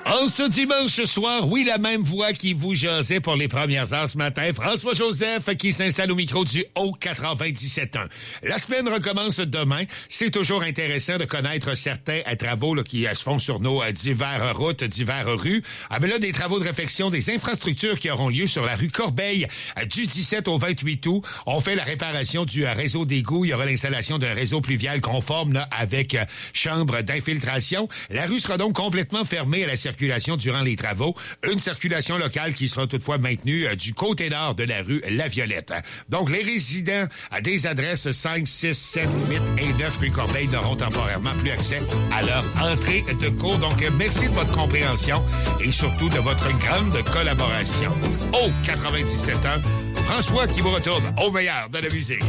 En ce dimanche soir, oui, la même voix qui vous jasait pour les premières heures ce matin, François-Joseph qui s'installe au micro du Haut 97.1. La semaine recommence demain. C'est toujours intéressant de connaître certains travaux là, qui se font sur nos diverses routes, diverses rues. Ah ben là, des travaux de réfection des infrastructures qui auront lieu sur la rue Corbeil du 17 au 28 août. On fait la réparation du réseau d'égouts. Il y aura l'installation d'un réseau pluvial conforme là, avec chambre d'infiltration. La rue sera donc complètement fermée à la circulation durant les travaux. Une circulation locale qui sera toutefois maintenue du côté nord de la rue La Violette. Donc, les résidents à des adresses 5, 6, 7, 8 et 9 rue Corbeil n'auront temporairement plus accès à leur entrée de cours. Donc, merci de votre compréhension et surtout de votre grande collaboration. Au 97 ans, François qui vous retourne au meilleur de la musique.